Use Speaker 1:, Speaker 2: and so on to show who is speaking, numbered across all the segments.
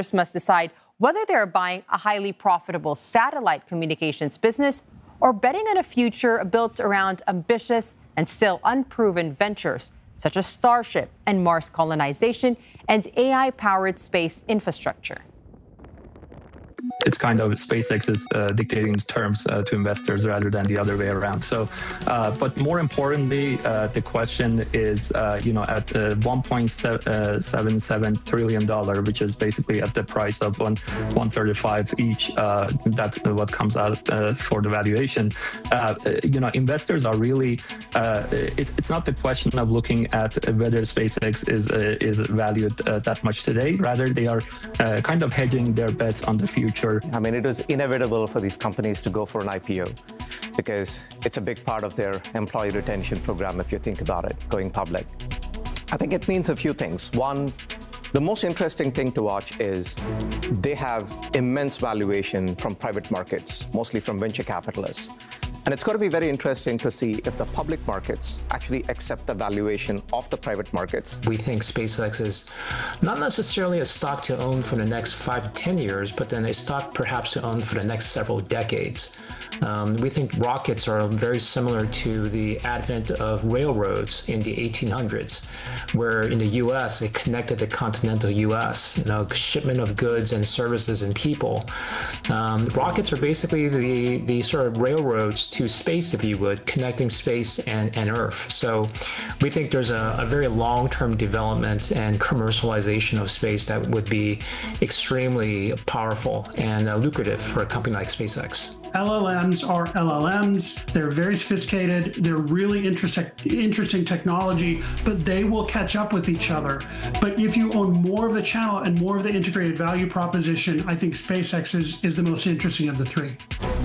Speaker 1: investors must decide whether they are buying a highly profitable satellite communications business or betting on a future built around ambitious and still unproven ventures such as Starship and Mars colonization and AI-powered space infrastructure.
Speaker 2: It's kind of SpaceX is dictating the terms to investors rather than the other way around. So, but more importantly, the question is, at $1.77 trillion, which is basically at the price of 135 each. That's what comes out for the valuation. Investors are really. It's not the question of looking at whether SpaceX is valued that much today. Rather, they are kind of hedging their bets on the future.
Speaker 3: I mean, it was inevitable for these companies to go for an IPO because it's a big part of their employee retention program, if you think about it, going public. I think it means a few things. One, the most interesting thing to watch is they have immense valuation from private markets, mostly from venture capitalists. And it's going to be very interesting to see if the public markets actually accept the valuation of the private markets.
Speaker 4: We think SpaceX is not necessarily a stock to own for the next 5 to 10 years, but then a stock perhaps to own for the next several decades. We think rockets are very similar to the advent of railroads in the 1800s, where in the U.S. they connected the continental U.S., shipment of goods and services and people. Rockets are basically the sort of railroads to space, if you would, connecting space and Earth. So we think there's a very long-term development and commercialization of space that would be extremely powerful and lucrative for a company like SpaceX.
Speaker 5: LLMs are LLMs. They're very sophisticated. They're really interesting technology, but they will catch up with each other. But if you own more of the channel and more of the integrated value proposition, I think SpaceX is the most interesting of the three.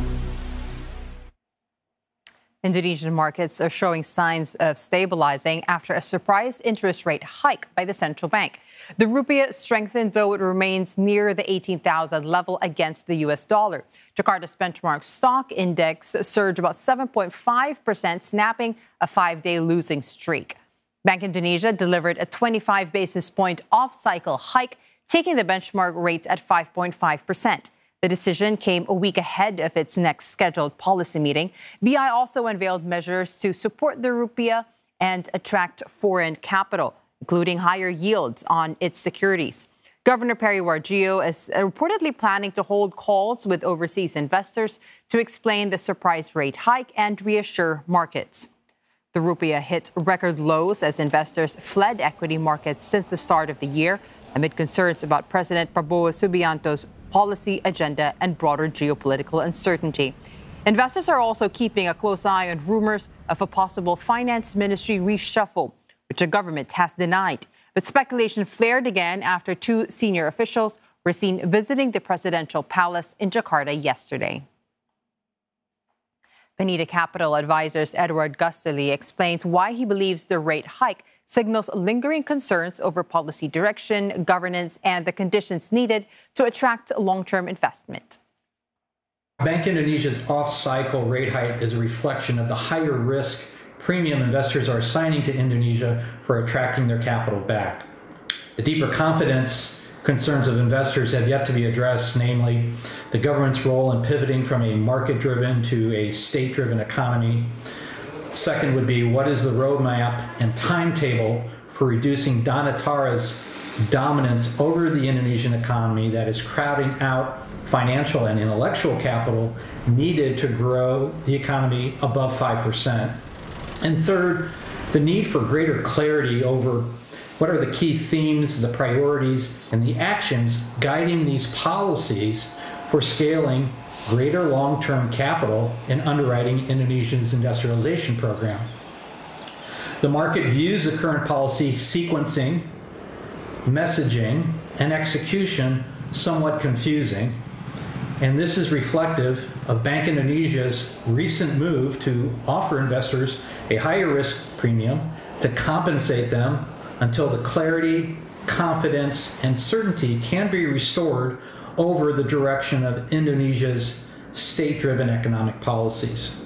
Speaker 1: Indonesian markets are showing signs of stabilizing after a surprise interest rate hike by the central bank. The rupiah strengthened, though it remains near the 18,000 level against the U.S. dollar. Jakarta's benchmark stock index surged about 7.5%, snapping a 5-day losing streak. Bank Indonesia delivered a 25 basis point off-cycle hike, taking the benchmark rate at 5.5%. The decision came a week ahead of its next scheduled policy meeting. BI also unveiled measures to support the rupiah and attract foreign capital, including higher yields on its securities. Governor Perry Warjio is reportedly planning to hold calls with overseas investors to explain the surprise rate hike and reassure markets. The rupiah hit record lows as investors fled equity markets since the start of the year, amid concerns about President Prabowo Subianto's policy agenda and broader geopolitical uncertainty. Investors are also keeping a close eye on rumors of a possible finance ministry reshuffle, which the government has denied. But speculation flared again after 2 senior officials were seen visiting the presidential palace in Jakarta yesterday. Bonita Capital Advisors Edward Gustali explains why he believes the rate hike signals lingering concerns over policy direction, governance, and the conditions needed to attract long-term investment.
Speaker 6: Bank Indonesia's off-cycle rate hike is a reflection of the higher risk premium investors are assigning to Indonesia for attracting their capital back. The deeper confidence concerns of investors have yet to be addressed, namely the government's role in pivoting from a market-driven to a state-driven economy. Second would be, what is the roadmap and timetable for reducing Donatara's dominance over the Indonesian economy that is crowding out financial and intellectual capital needed to grow the economy above 5%. And third, the need for greater clarity over what are the key themes, the priorities, and the actions guiding these policies for scaling greater long-term capital and underwriting Indonesia's industrialization program. The market views the current policy sequencing, messaging, and execution somewhat confusing, and this is reflective of Bank Indonesia's recent move to offer investors a higher risk premium to compensate them until the clarity, confidence, and certainty can be restored over the direction of Indonesia's state-driven economic policies.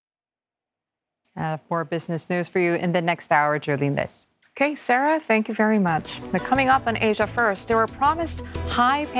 Speaker 1: More business news for you in the next hour, Jolene This.
Speaker 7: Okay, Sarah, thank you very much. Now, coming up on Asia First, there were promised high